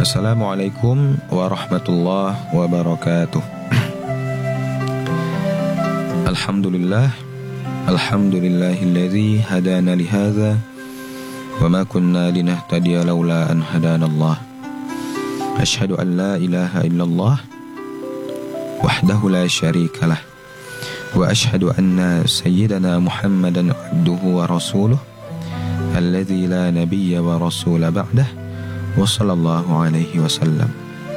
Assalamualaikum warahmatullahi wabarakatuh. Alhamdulillah, alhamdulillahilladzi hadana lihadza wa ma kunna linahtadiya laula an hadanallah. Asyhadu an la ilaha illallah wahdahu la syarikalah wa asyhadu anna sayyidana Muhammadan abduhu wa rasuluh alladzi la nabiyya wa rasula ba'dah wa sallallahu alaihi wasallam.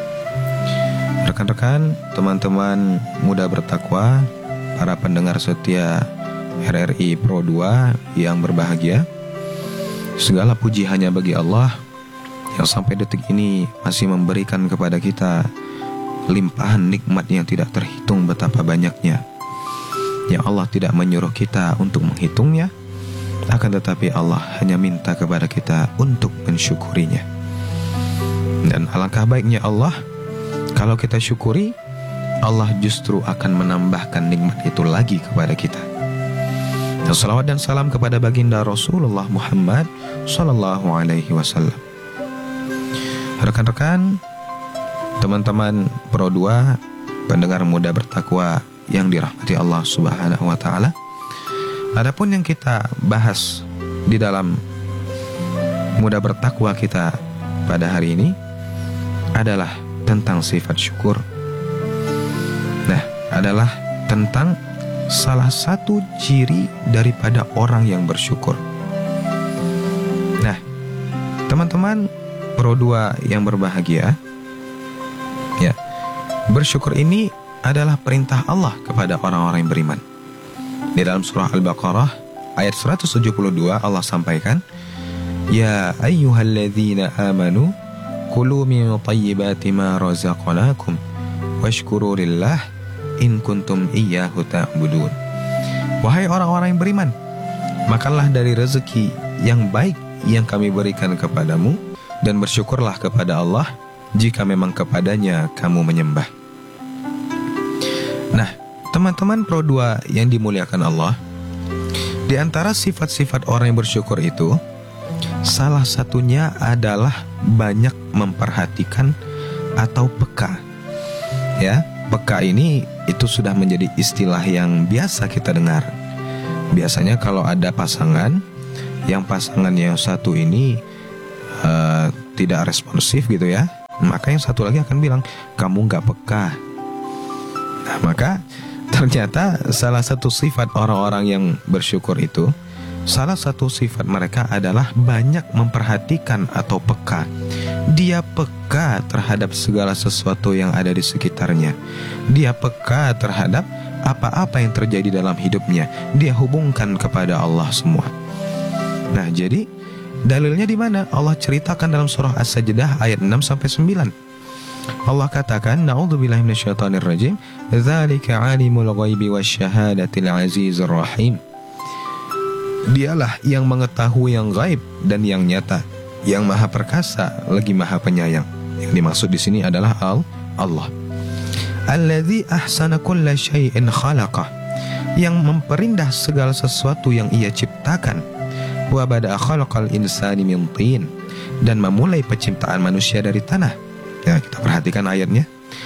Rekan-rekan, teman-teman muda bertakwa, para pendengar setia RRI Pro 2 yang berbahagia, segala puji hanya bagi Allah yang sampai detik ini masih memberikan kepada kita limpahan nikmat yang tidak terhitung betapa banyaknya, yang Allah tidak menyuruh kita untuk menghitungnya, akan tetapi Allah hanya minta kepada kita untuk mensyukurinya. Dan alangkah baiknya Allah, kalau kita syukuri, Allah justru akan menambahkan nikmat itu lagi kepada kita. Dan salawat dan salam kepada baginda Rasulullah Muhammad sallallahu alaihi wasallam. Rekan-rekan, teman-teman Pro 2, pendengar muda bertakwa yang dirahmati Allah Subhanahu wa taala. Adapun yang kita bahas di dalam muda bertakwa kita pada hari ini adalah tentang sifat syukur. Nah, adalah tentang salah satu ciri daripada orang yang bersyukur. Nah, teman-teman Pro 2 yang berbahagia, ya, bersyukur ini adalah perintah Allah kepada orang-orang yang beriman. Di dalam surah Al-Baqarah ayat 172 Allah sampaikan, "Ya ayyuhalladzina amanu kulu min thayyibati ma razaqnakum washkuru lillah in kuntum iyyahu ta'budun." Wahai orang-orang yang beriman, makanlah dari rezeki yang baik yang kami berikan kepadamu dan bersyukurlah kepada Allah jika memang kepadanya kamu menyembah. Nah, teman-teman Pro 2 yang dimuliakan Allah, di antara sifat-sifat orang yang bersyukur itu, salah satunya adalah banyak memperhatikan atau peka. Ya, peka ini itu sudah menjadi istilah yang biasa kita dengar. Biasanya kalau ada pasangan, yang pasangan yang satu ini tidak responsif gitu ya, maka yang satu lagi akan bilang, kamu gak peka. Nah, maka ternyata salah satu sifat orang-orang yang bersyukur itu, salah satu sifat mereka adalah banyak memperhatikan atau peka. Dia peka terhadap segala sesuatu yang ada di sekitarnya. Dia peka terhadap apa-apa yang terjadi dalam hidupnya. Dia hubungkan kepada Allah semua. Nah, jadi dalilnya di mana? Allah ceritakan dalam surah As-Sajdah ayat 6-9. Allah katakan, na'udzubillahi minasyaitonir rajim, dzalika alimul ghaibi wasyahadatil azizir rahim. Dialah yang mengetahui yang gaib dan yang nyata, yang maha perkasa lagi maha penyayang. Yang dimaksud di sini adalah Allah. Alladzi ahsana kulla syai'in khalaqah, yang memperindah segala sesuatu yang ia ciptakan. Wa bada'a khalaqal insani min tin, dan memulai penciptaan manusia dari tanah. Ya, kita perhatikan ayatnya.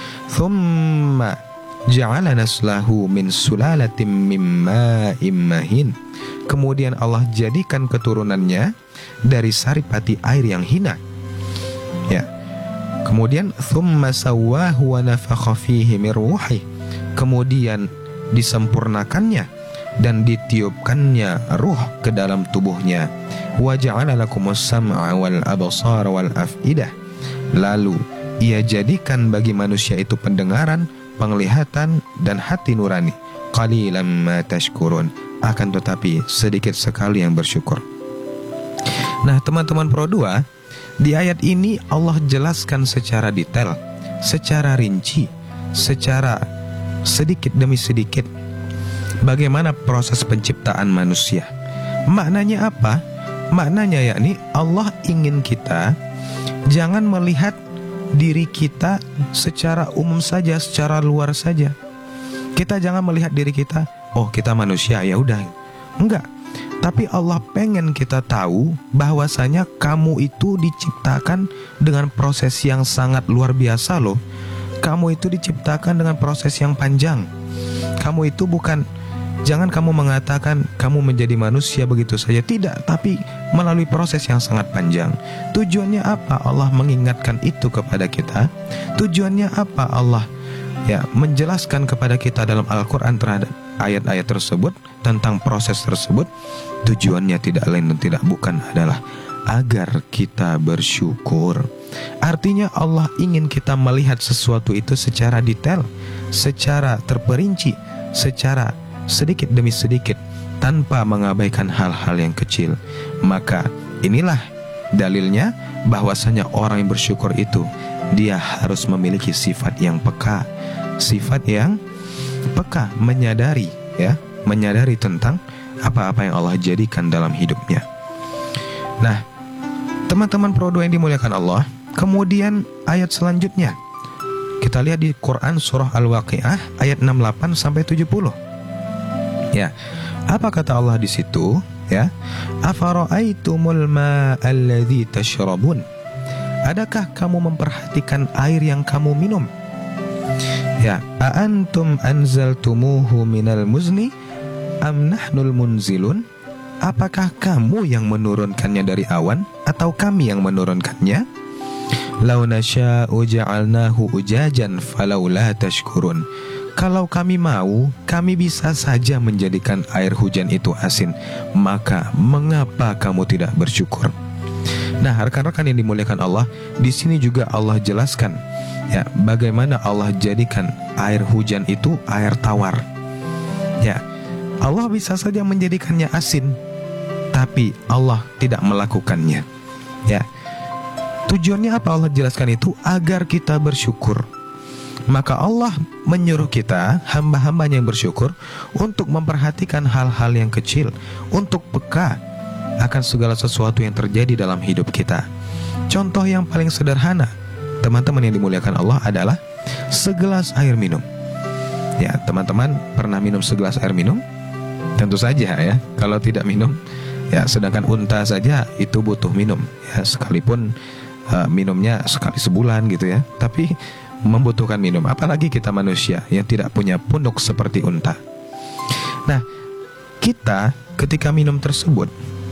Tsumma ja'ala naslahu min sulalatin mim ma'in mahin. Kemudian Allah jadikan keturunannya dari saripati air yang hina. Ya. Kemudian tsumma sawwahu wa nafakha fihi min ruhi. Kemudian disempurnakannya dan ditiupkannya ruh ke dalam tubuhnya. Wa ja'ala lakumus sam'a wal absara wal af'idah. Lalu ia jadikan bagi manusia itu pendengaran, penglihatan, dan hati nurani. Qalilan ma tashkurun. Akan tetapi sedikit sekali yang bersyukur. Nah, teman-teman Pro 2, di ayat ini Allah jelaskan secara detail, secara rinci, secara sedikit demi sedikit bagaimana proses penciptaan manusia. Maknanya apa? Maknanya yakni Allah ingin kita jangan melihat diri kita secara umum saja, secara luar saja. Kita jangan melihat diri kita, oh kita manusia ya udah. Enggak. Tapi Allah pengen kita tahu bahwasanya kamu itu diciptakan dengan proses yang sangat luar biasa loh. Kamu itu diciptakan dengan proses yang panjang. Kamu itu bukan, jangan kamu mengatakan kamu menjadi manusia begitu saja. Tidak, tapi melalui proses yang sangat panjang. Tujuannya apa Allah mengingatkan itu kepada kita? Tujuannya apa Allah menjelaskan kepada kita dalam Al-Quran terhadap ayat-ayat tersebut tentang proses tersebut? Tujuannya tidak lain dan tidak bukan adalah agar kita bersyukur. Artinya Allah ingin kita melihat sesuatu itu secara detail, secara terperinci, secara sedikit demi sedikit, tanpa mengabaikan hal-hal yang kecil. Maka inilah dalilnya bahwasanya orang yang bersyukur itu dia harus memiliki sifat yang peka, sifat yang peka, menyadari tentang apa-apa yang Allah jadikan dalam hidupnya. Nah, teman-teman Pro 2 yang dimuliakan Allah, kemudian ayat selanjutnya kita lihat di Quran surah Al-Waqiah ayat 68 sampai 70. Ya, apa kata Allah di situ? Ya, afara'aitumul ma'alladzi tashrabun? Adakah kamu memperhatikan air yang kamu minum? Ya, aantum anzaltumuhu minal muzni am nahnul munzilun? Apakah kamu yang menurunkannya dari awan atau kami yang menurunkannya? Lau nasya'u ja'alnahu ujajan falaula tashkurun. Kalau kami mau, kami bisa saja menjadikan air hujan itu asin. Maka mengapa kamu tidak bersyukur? Nah, rekan-rekan yang dimuliakan Allah, di sini juga Allah jelaskan bagaimana Allah jadikan air hujan itu air tawar. Ya, Allah bisa saja menjadikannya asin, tapi Allah tidak melakukannya. Ya, tujuannya apa Allah jelaskan itu? Agar kita bersyukur. Maka Allah menyuruh kita, hamba-hambanya yang bersyukur, untuk memperhatikan hal-hal yang kecil, untuk peka akan segala sesuatu yang terjadi dalam hidup kita. Contoh yang paling sederhana, teman-teman yang dimuliakan Allah, adalah segelas air minum. Ya, teman-teman pernah minum segelas air minum? Tentu saja ya, kalau tidak minum, ya sedangkan unta saja itu butuh minum, ya sekalipun minumnya sekali sebulan gitu ya, tapi membutuhkan minum. Apalagi kita manusia yang tidak punya punuk seperti unta. Nah, kita ketika minum tersebut,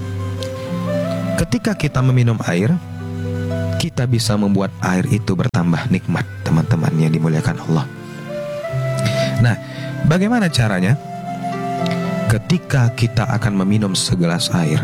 ketika kita meminum air, kita bisa membuat air itu bertambah nikmat, teman-teman yang dimuliakan Allah. Nah, bagaimana caranya? Ketika kita akan meminum segelas air,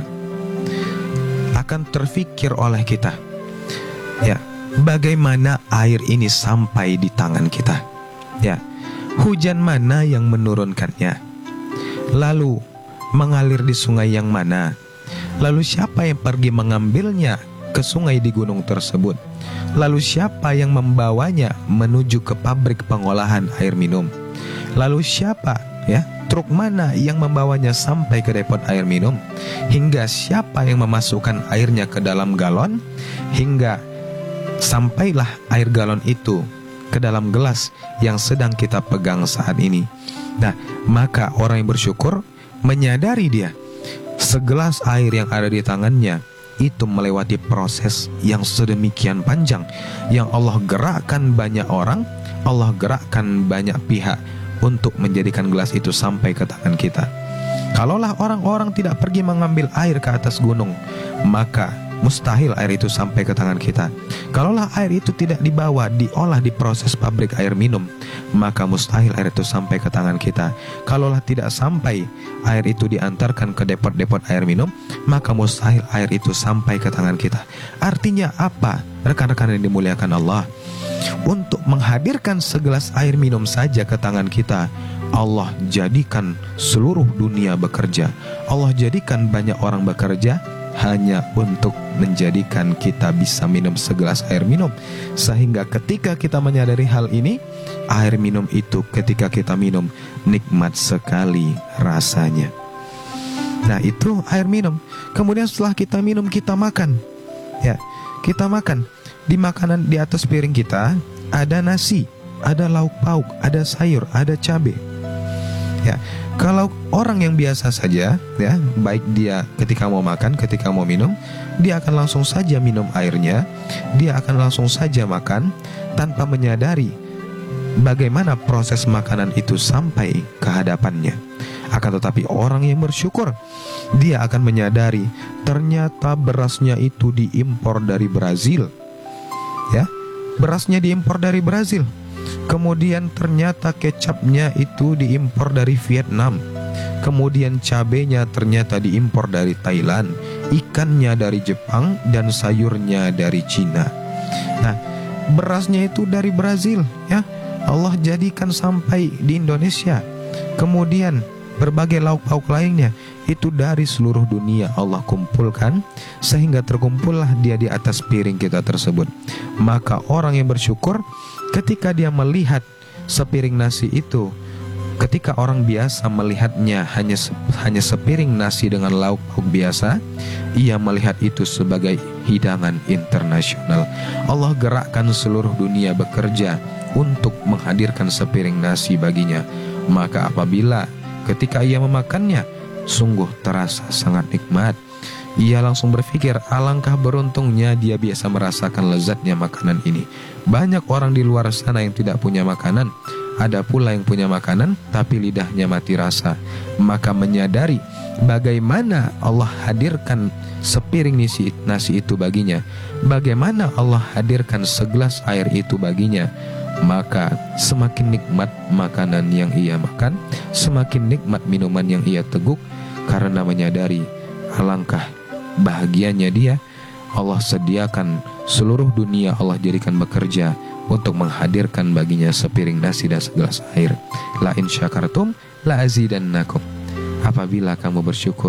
akan terfikir oleh kita, ya, bagaimana air ini sampai di tangan kita. Ya, hujan mana yang menurunkannya? Lalu mengalir di sungai yang mana? Lalu siapa yang pergi mengambilnya ke sungai di gunung tersebut? Lalu siapa yang membawanya menuju ke pabrik pengolahan air minum? Lalu siapa, truk mana yang membawanya sampai ke depot air minum? Hingga siapa yang memasukkan airnya ke dalam galon? Hingga sampailah air galon itu ke dalam gelas yang sedang kita pegang saat ini. Nah, maka orang yang bersyukur menyadari dia segelas air yang ada di tangannya itu melewati proses yang sedemikian panjang, yang Allah gerakkan banyak orang, Allah gerakkan banyak pihak untuk menjadikan gelas itu sampai ke tangan kita. Kalaulah orang-orang tidak pergi mengambil air ke atas gunung, maka mustahil air itu sampai ke tangan kita. Kalaulah air itu tidak dibawa, diolah di proses pabrik air minum, maka mustahil air itu sampai ke tangan kita. Kalaulah tidak sampai air itu diantarkan ke depot-depot air minum, maka mustahil air itu sampai ke tangan kita. Artinya apa, rekan-rekan yang dimuliakan Allah? Untuk menghadirkan segelas air minum saja ke tangan kita, Allah jadikan seluruh dunia bekerja. Allah jadikan banyak orang bekerja hanya untuk menjadikan kita bisa minum segelas air minum. Sehingga ketika kita menyadari hal ini, air minum itu ketika kita minum nikmat sekali rasanya. Nah, itu air minum. Kemudian setelah kita minum, kita makan. Ya, kita makan. Di makanan di atas piring kita ada nasi, ada lauk pauk, ada sayur, ada cabai. Ya, kalau orang yang biasa saja, ya, baik dia ketika mau makan, ketika mau minum, dia akan langsung saja minum airnya, dia akan langsung saja makan tanpa menyadari bagaimana proses makanan itu sampai ke hadapannya. Akan tetapi orang yang bersyukur, dia akan menyadari ternyata berasnya itu diimpor dari Brazil. Ya, berasnya diimpor dari Brazil. Kemudian ternyata kecapnya itu diimpor dari Vietnam. Kemudian cabenya ternyata diimpor dari Thailand, ikannya dari Jepang, dan sayurnya dari Cina. Nah, berasnya itu dari Brazil, ya. Allah jadikan sampai di Indonesia. Kemudian berbagai lauk pauk lainnya itu dari seluruh dunia Allah kumpulkan, sehingga terkumpullah dia di atas piring kita tersebut. Maka orang yang bersyukur, ketika dia melihat sepiring nasi itu, ketika orang biasa melihatnya hanya sepiring nasi dengan lauk pauk biasa, ia melihat itu sebagai hidangan internasional. Allah gerakkan seluruh dunia bekerja untuk menghadirkan sepiring nasi baginya. Maka apabila ketika ia memakannya, sungguh terasa sangat nikmat. Ia langsung berpikir, alangkah beruntungnya dia biasa merasakan lezatnya makanan ini. Banyak orang di luar sana yang tidak punya makanan, ada pula yang punya makanan tapi lidahnya mati rasa. Maka menyadari bagaimana Allah hadirkan sepiring nasi itu baginya, bagaimana Allah hadirkan segelas air itu baginya, maka semakin nikmat makanan yang ia makan, semakin nikmat minuman yang ia teguk, karena menyadari alangkah bahagianya dia. Allah sediakan seluruh dunia, Allah jadikan bekerja untuk menghadirkan baginya sepiring nasi dan segelas air. La in syakartum la azidannakum. Apabila kamu bersyukur,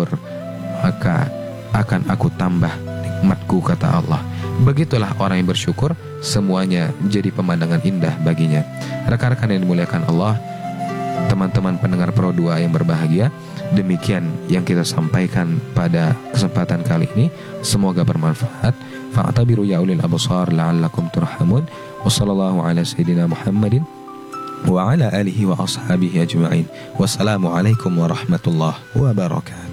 maka akan aku tambah nikmatku, kata Allah. Begitulah orang yang bersyukur, semuanya jadi pemandangan indah baginya. Rekan-rekan yang dimuliakan Allah, teman-teman pendengar Pro 2 yang berbahagia, demikian yang kita sampaikan pada kesempatan kali ini. Semoga bermanfaat. Fa'tabiru ya ulil absar la'allakum turhamun. Wa sallallahu ala sayyidina Muhammadin wa ala alihi wa ashabihi ajma'in. Wassalamualaikum warahmatullahi wabarakatuh.